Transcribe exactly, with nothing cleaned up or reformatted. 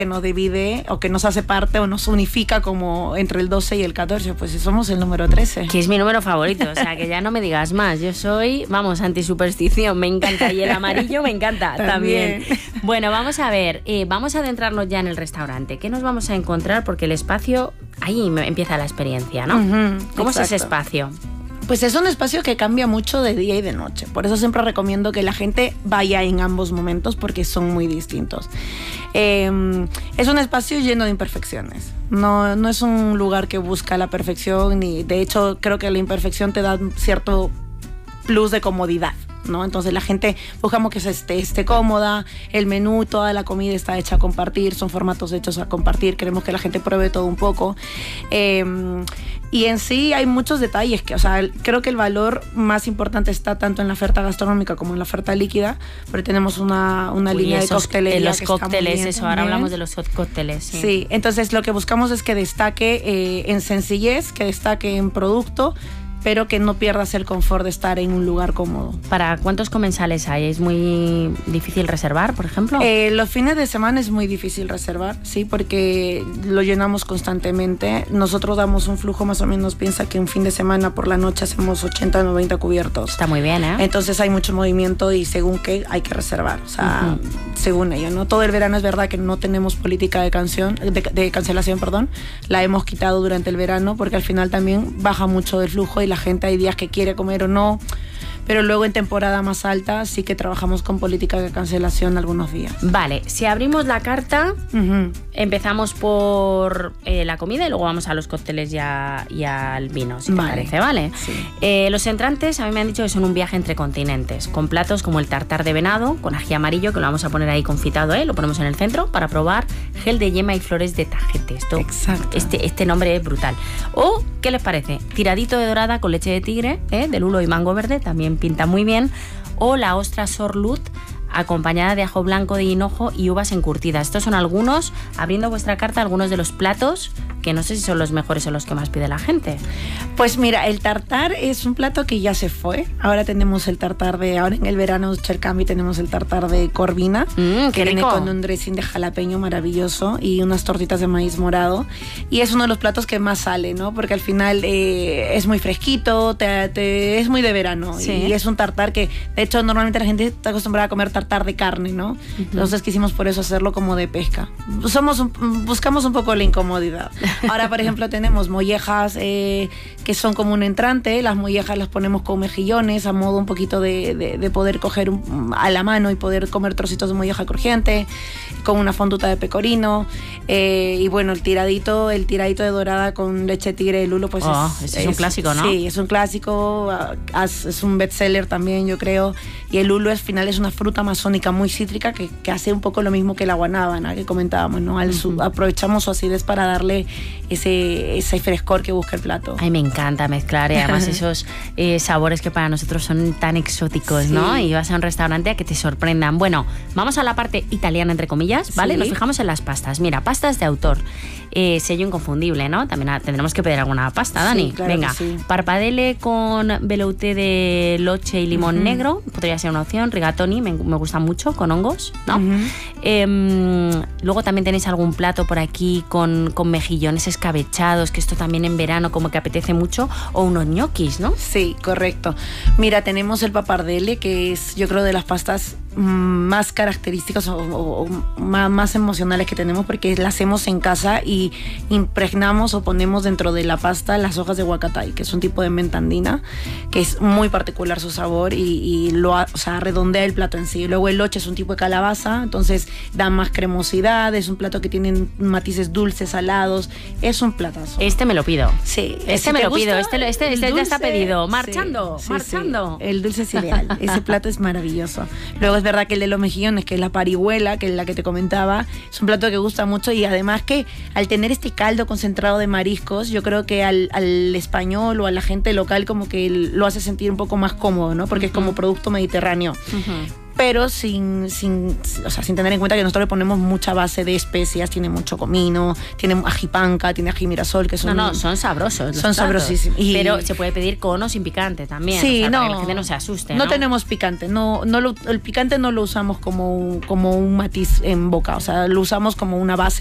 que nos divide o que nos hace parte o nos unifica como entre el doce y el catorce, pues si somos el número trece. Que es mi número favorito, o sea que ya no me digas más. Yo soy, vamos, antisuperstición, me encanta. Y el amarillo me encanta también. también. Bueno, vamos a ver, eh, vamos a adentrarnos ya en el restaurante. ¿Qué nos vamos a encontrar? Porque el espacio, ahí empieza la experiencia, ¿no? Uh-huh, ¿Cómo exacto. es ese espacio? Pues es un espacio que cambia mucho de día y de noche. Por eso siempre recomiendo que la gente vaya en ambos momentos porque son muy distintos. Eh, es un espacio lleno de imperfecciones. No, no es un lugar que busca la perfección, ni de hecho creo que la imperfección te da cierto plus de comodidad, ¿no? Entonces la gente buscamos que se esté, esté cómoda, el menú, toda la comida está hecha a compartir, son formatos hechos a compartir, queremos que la gente pruebe todo un poco. Eh, y en sí hay muchos detalles, que, o sea, creo que el valor más importante está tanto en la oferta gastronómica como en la oferta líquida, porque tenemos una, una Uy, línea esos, de coctelería en los que cócteles, está muy bien eso, ahora también. hablamos de los cócteles. Sí. sí, entonces lo que buscamos es que destaque eh, en sencillez, que destaque en producto, pero que no pierdas el confort de estar en un lugar cómodo. ¿Para cuántos comensales hay? ¿Es muy difícil reservar, por ejemplo? Eh, los fines de semana es muy difícil reservar, sí, porque lo llenamos constantemente. Nosotros damos un flujo más o menos, piensa que un fin de semana por la noche hacemos ochenta, noventa cubiertos. Está muy bien, ¿eh? Entonces hay mucho movimiento y según qué hay que reservar, o sea, uh-huh. según ello, ¿no? Todo el verano es verdad que no tenemos política de, canción, de, de cancelación, perdón, la hemos quitado durante el verano porque al final también baja mucho el flujo y la gente hay días que quiere comer o no, pero luego en temporada más alta sí que trabajamos con política de cancelación algunos días. Vale, si abrimos la carta, uh-huh. empezamos por eh, la comida y luego vamos a los cócteles y, a, y al vino, si vale. te parece, ¿vale? Sí. Eh, los entrantes a mí me han dicho que son un viaje entre continentes, con platos como el tartar de venado, con ají amarillo, que lo vamos a poner ahí confitado, ¿eh? Lo ponemos en el centro para probar, gel de yema y flores de tajete. Esto, Exacto. Este, este nombre es brutal. O, ¿qué les parece? Tiradito de dorada con leche de tigre, ¿eh? De lulo y mango verde, también pinta muy bien. O la ostra sorlut acompañada de ajo blanco de hinojo y uvas encurtidas. Estos son algunos, abriendo vuestra carta, algunos de los platos que no sé si son los mejores o los que más pide la gente. Pues mira, el tartar es un plato que ya se fue. Ahora tenemos el tartar de, ahora en el verano Chercami tenemos el tartar de corvina, mm, que rico. viene con un dressing de jalapeño maravilloso y unas tortitas de maíz morado. Y es uno de los platos que más sale, ¿no? Porque al final eh, es muy fresquito, te, te, es muy de verano. Sí. Y es un tartar que, de hecho, normalmente la gente está acostumbrada a comer tartar de carne, ¿no? Uh-huh. Entonces quisimos por eso hacerlo como de pesca. Somos un, buscamos un poco la incomodidad. Ahora, por ejemplo, tenemos mollejas eh, que son como un entrante. Las mollejas las ponemos con mejillones a modo un poquito de, de, de poder coger un, a la mano y poder comer trocitos de molleja crujiente con una fonduta de pecorino. Eh, y bueno, el tiradito, el tiradito de dorada con leche de tigre de lulo, pues oh, es, es, es un clásico, ¿no? Sí, es un clásico, es un bestseller también, yo creo. Y el lulo al final es una fruta amazónica muy cítrica que, que hace un poco lo mismo que la guanábana que comentábamos, ¿no? Al, uh-huh. Aprovechamos su acidez para darle ese, ese frescor que busca el plato. Ay, me encanta mezclar y además esos eh, sabores que para nosotros son tan exóticos, sí. ¿no? Y vas a un restaurante a que te sorprendan. Bueno, vamos a la parte italiana, entre comillas, ¿vale? Sí. Nos fijamos en las pastas. Mira, pastas de autor. Eh, sello inconfundible, ¿no? También a, tendremos que pedir alguna pasta, Dani. Sí, claro. Venga, sí. Parpadele con velouté de loche y limón uh-huh. negro, podría ser una opción. Rigatoni, me, me gusta mucho, con hongos, ¿no? Uh-huh. Eh, luego también tenéis algún plato por aquí con, con mejillones escabechados, que esto también en verano como que apetece mucho, o unos ñoquis, ¿no? Sí, correcto. Mira, tenemos el papardelle, que es, yo creo, de las pastas más características o, o, o más, más emocionales que tenemos, porque la hacemos en casa y impregnamos o ponemos dentro de la pasta las hojas de huacatay, que es un tipo de menta andina que es muy particular su sabor y, y lo, o sea, redondea el plato en sí. Luego el loche es un tipo de calabaza, entonces da más cremosidad, es un plato que tiene matices dulces, salados, es un platazo. Este me lo pido. Sí, este si me lo gusta, pido, este, este, este ya está pedido. Marchando, sí, sí, marchando. Sí. El dulce es ideal, ese plato es maravilloso. Luego es verdad que el de los mejillones, que es la parihuela, que es la que te comentaba, es un plato que gusta mucho y además que al tener este caldo concentrado de mariscos, yo creo que al, al español o a la gente local como que lo hace sentir un poco más cómodo, ¿no? Porque uh-huh. es como producto mediterráneo. Uh-huh. pero sin, sin, o sea, sin tener en cuenta que nosotros le ponemos mucha base de especias, tiene mucho comino, tiene ají panca, tiene ají mirasol, que son... No, no, son sabrosos. Son sabrosísimos. Y... Pero se puede pedir con o sin picante también. Sí, o sea, no. para que la gente no se asuste, No, ¿no? tenemos picante, no, no lo, el picante no lo usamos como un, como un matiz en boca, o sea, lo usamos como una base